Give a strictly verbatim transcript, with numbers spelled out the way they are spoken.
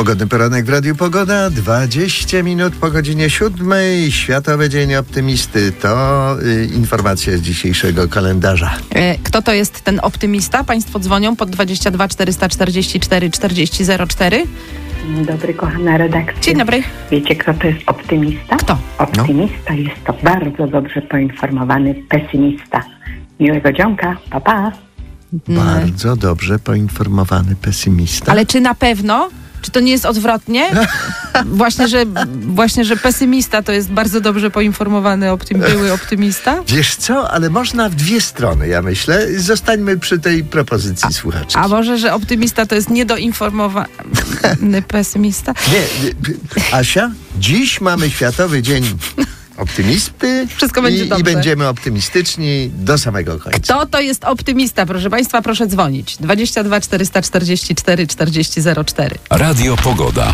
Pogodny poranek w Radiu Pogoda, dwadzieścia minut po godzinie siódmej. Światowy Dzień Optymisty to y, informacja z dzisiejszego kalendarza. Kto to jest ten optymista? Państwo dzwonią pod dwadzieścia dwa czterysta czterdzieści cztery czterdzieści zero cztery. Dzień dobry, kochana redakcja. Dzień dobry. Wiecie, kto to jest optymista? Kto? Optymista jest to bardzo dobrze poinformowany pesymista. Miłego dzionka, pa pa. Bardzo dobrze poinformowany pesymista. Ale czy na pewno? Czy to nie jest odwrotnie? Właśnie, że, właśnie, że pesymista to jest bardzo dobrze poinformowany optym, były optymista? Wiesz co, ale można w dwie strony, ja myślę. Zostańmy przy tej propozycji słuchaczy. A może, że optymista to jest niedoinformowany pesymista? Nie, nie, Asia, dziś mamy Światowy Dzień Optymisty. Wszystko będzie i, dobrze. I będziemy optymistyczni do samego końca. Kto to jest optymista? Proszę Państwa, proszę dzwonić. dwadzieścia dwa czterysta czterdzieści cztery czterdzieści zero cztery. Radio Pogoda.